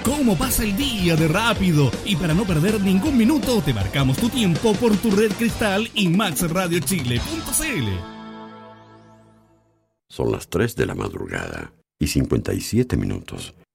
¿Cómo pasa el día de rápido? Y para no perder ningún minuto, te marcamos tu tiempo por tu red Cristal y maxradiochile.cl. Son las 3 de la madrugada y 57 minutos.